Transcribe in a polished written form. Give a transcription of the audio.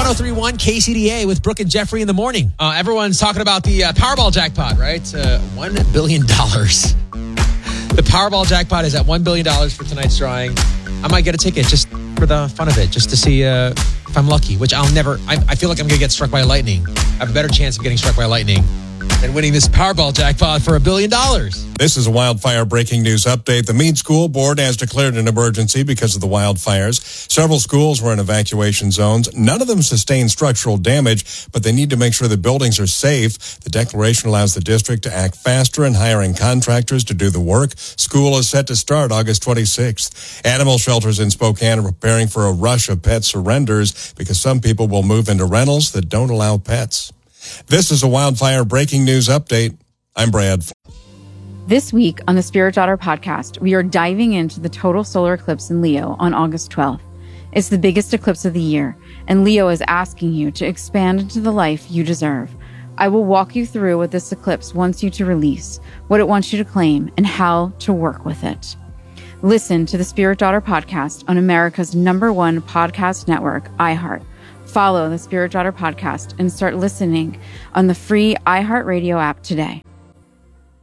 1031 KCDA with Brooke and Jeffrey in the morning. Everyone's talking about the Powerball jackpot, right? $1 billion. The Powerball jackpot is at $1 billion for tonight's drawing. I might get a ticket just for the fun of it, just to see if I'm lucky, which I'll never. I feel like I'm going to get struck by lightning. I have a better chance of getting struck by lightning than winning this Powerball jackpot for $1 billion. This is a wildfire breaking news update. The Meade School Board has declared an emergency because of the wildfires. Several schools were in evacuation zones. None of them sustained structural damage, but they need to make sure the buildings are safe. The declaration allows the district to act faster in hiring contractors to do the work. School is set to start August 26th. Animal shelters in Spokane are preparing for a rush of pet surrenders because some people will move into rentals that don't allow pets. This is a wildfire breaking news update. I'm Brad. This week on the Spirit Daughter podcast, we are diving into the total solar eclipse in Leo on August 12th. It's the biggest eclipse of the year, and Leo is asking you to expand into the life you deserve. I will walk you through what this eclipse wants you to release, what it wants you to claim, and how to work with it. Listen to the Spirit Daughter podcast on America's #1 podcast network, iHeart. Follow the Spirit Daughter podcast and start listening on the free iHeartRadio app today.